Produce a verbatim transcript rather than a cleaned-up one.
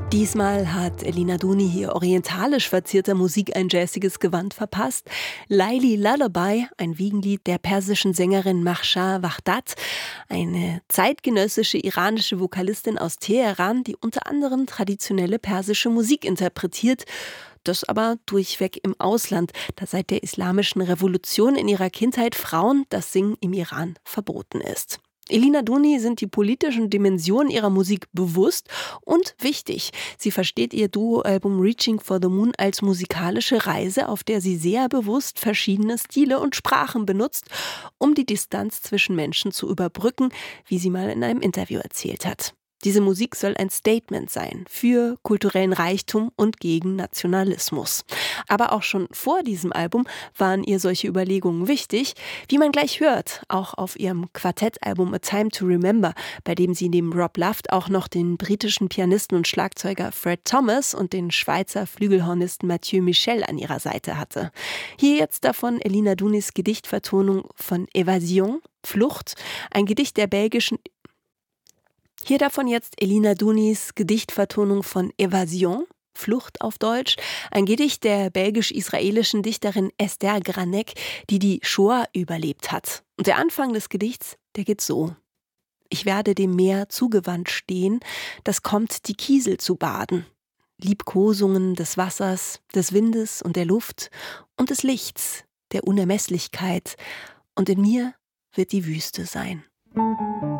Diesmal hat Elina Duni hier orientalisch verzierter Musik ein jazziges Gewand verpasst. Laili Lullaby, ein Wiegenlied der persischen Sängerin Mahsa Wahdat, eine zeitgenössische iranische Vokalistin aus Teheran, die unter anderem traditionelle persische Musik interpretiert. Das aber durchweg im Ausland, da seit der islamischen Revolution in ihrer Kindheit Frauen das Singen im Iran verboten ist. Elina Duni sind die politischen Dimensionen ihrer Musik bewusst und wichtig. Sie versteht ihr Duo-Album Reaching for the Moon als musikalische Reise, auf der sie sehr bewusst verschiedene Stile und Sprachen benutzt, um die Distanz zwischen Menschen zu überbrücken, wie sie mal in einem Interview erzählt hat. Diese Musik soll ein Statement sein für kulturellen Reichtum und gegen Nationalismus. Aber auch schon vor diesem Album waren ihr solche Überlegungen wichtig, wie man gleich hört, auch auf ihrem Quartettalbum A Time to Remember, bei dem sie neben Rob Luft auch noch den britischen Pianisten und Schlagzeuger Fred Thomas und den Schweizer Flügelhornisten Mathieu Michel an ihrer Seite hatte. Hier jetzt davon Elina Dunis Gedichtvertonung von Evasion, Flucht, ein Gedicht der belgischen Hier davon jetzt Elina Dunis Gedichtvertonung von Evasion, Flucht auf Deutsch, ein Gedicht der belgisch-israelischen Dichterin Esther Granek, die die Shoah überlebt hat. Und der Anfang des Gedichts, der geht so: Ich werde dem Meer zugewandt stehen, das kommt die Kiesel zu baden. Liebkosungen des Wassers, des Windes und der Luft und des Lichts, der Unermesslichkeit. Und in mir wird die Wüste sein.